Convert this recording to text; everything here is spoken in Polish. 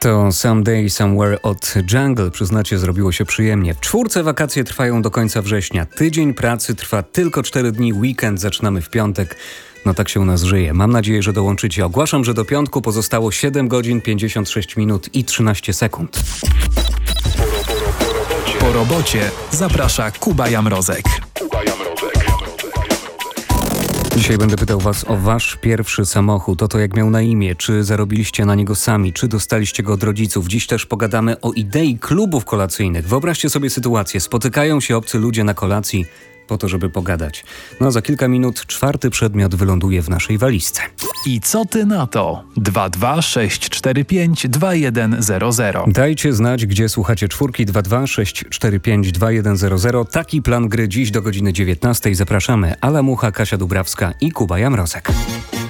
To Someday Somewhere od Jungle. Przyznacie, zrobiło się przyjemnie. W czwórce wakacje trwają do końca września. Tydzień pracy trwa tylko 4 dni. Weekend zaczynamy w piątek. No tak się u nas żyje. Mam nadzieję, że dołączycie. Ogłaszam, że do piątku pozostało 7 godzin 56 minut i 13 sekund. Po robocie zaprasza Kuba Jamrozek. Dzisiaj będę pytał Was o Wasz pierwszy samochód, o to jak miał na imię, czy zarobiliście na niego sami, czy dostaliście go od rodziców. Dziś też pogadamy o idei klubów kolacyjnych. Wyobraźcie sobie sytuację, spotykają się obcy ludzie na kolacji po to, żeby pogadać. No a za kilka minut 4. przedmiot wyląduje w naszej walizce. I co ty na to? 226452100. Dajcie znać, gdzie słuchacie czwórki. 226452100. Taki plan gry dziś do godziny 19. Zapraszamy. Ala Mucha, Kasia Dubrawska i Kuba Jamrozek.